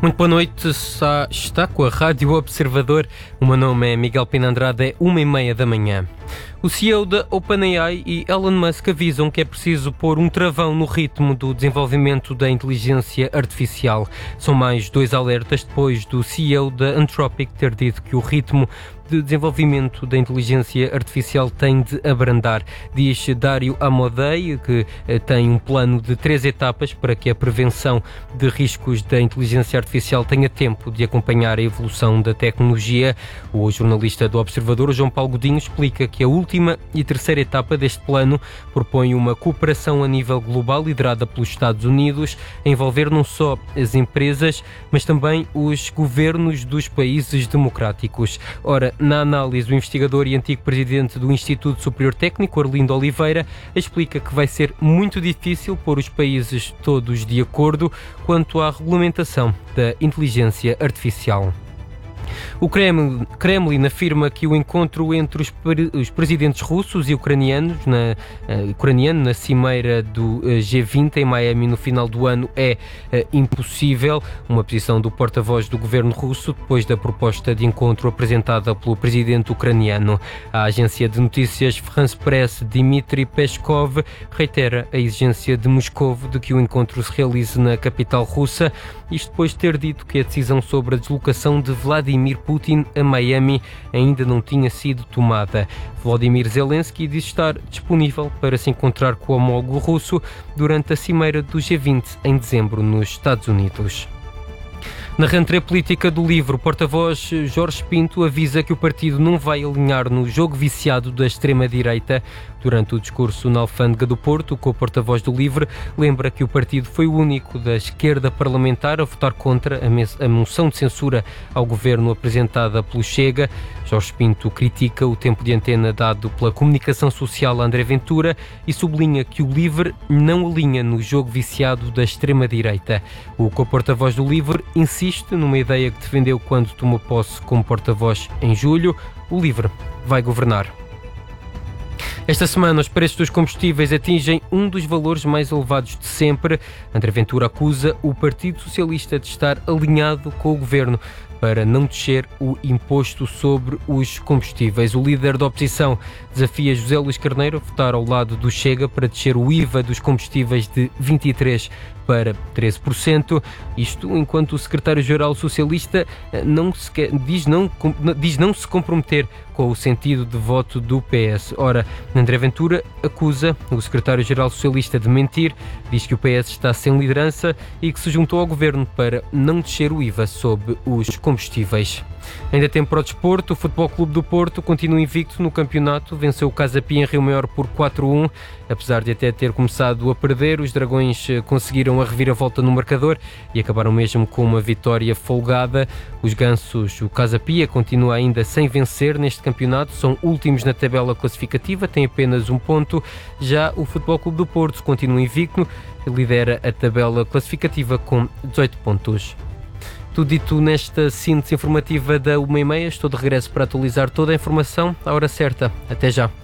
Muito boa noite, está com a Rádio Observador. O meu nome é Miguel Pina Andrade, é 1h30 da manhã. O CEO da OpenAI e Elon Musk avisam que é preciso pôr um travão no ritmo do desenvolvimento da inteligência artificial. São mais dois alertas depois do CEO da Anthropic ter dito que o ritmo de desenvolvimento da inteligência artificial tem de abrandar. Diz Dario Amodei que tem um plano de 3 etapas para que a prevenção de riscos da inteligência artificial tenha tempo de acompanhar a evolução da tecnologia. O jornalista do Observador, João Paulo Godinho, explica que a última e terceira etapa deste plano propõe uma cooperação a nível global liderada pelos Estados Unidos, a envolver não só as empresas, mas também os governos dos países democráticos. Ora, na análise, o investigador e antigo presidente do Instituto Superior Técnico, Arlindo Oliveira, explica que vai ser muito difícil pôr os países todos de acordo quanto à regulamentação da inteligência artificial. O Kremlin afirma que o encontro entre os presidentes russos e ucraniano na cimeira do G20 em Miami no final do ano é impossível. Uma posição do porta-voz do governo russo depois da proposta de encontro apresentada pelo presidente ucraniano. A agência de notícias France Press, Dmitry Peskov, reitera a exigência de Moscou de que o encontro se realize na capital russa, isto depois de ter dito que a decisão sobre a deslocação de Vladimir Putin a Miami ainda não tinha sido tomada. Volodymyr Zelensky diz estar disponível para se encontrar com o homólogo russo durante a cimeira do G20 em dezembro nos Estados Unidos. Na rentrée política do LIVRE, o porta-voz Jorge Pinto avisa que o partido não vai alinhar no jogo viciado da extrema-direita. Durante o discurso na Alfândega do Porto, o porta-voz do LIVRE lembra que o partido foi o único da esquerda parlamentar a votar contra a moção de censura ao governo apresentada pelo Chega. Jorge Pinto critica o tempo de antena dado pela comunicação social a André Ventura e sublinha que o LIVRE não alinha no jogo viciado da extrema-direita. O porta-voz do LIVRE insiste numa ideia que defendeu quando tomou posse como porta-voz em julho: o LIVRE vai governar. Esta semana, os preços dos combustíveis atingem um dos valores mais elevados de sempre. André Ventura acusa o Partido Socialista de estar alinhado com o governo para não descer o imposto sobre os combustíveis. O líder da oposição desafia José Luís Carneiro a votar ao lado do Chega para descer o IVA dos combustíveis de 23% para 13%. Isto enquanto o secretário-geral socialista diz não se comprometer com o sentido de voto do PS. Ora, André Ventura acusa o secretário-geral socialista de mentir, diz que o PS está sem liderança e que se juntou ao governo para não descer o IVA sobre os combustíveis. Ainda tempo para o desporto, o Futebol Clube do Porto continua invicto no campeonato, venceu o Casa Pia em Rio Maior por 4-1. Apesar de até ter começado a perder, os Dragões conseguiram a reviravolta no marcador e acabaram mesmo com uma vitória folgada. Os Gansos, o Casa Pia, continua ainda sem vencer neste campeonato, são últimos na tabela classificativa, têm apenas 1 ponto. Já o Futebol Clube do Porto continua invicto, lidera a tabela classificativa com 18 pontos. Tudo dito nesta síntese informativa da 1h30. Estou de regresso para atualizar toda a informação à hora certa. Até já.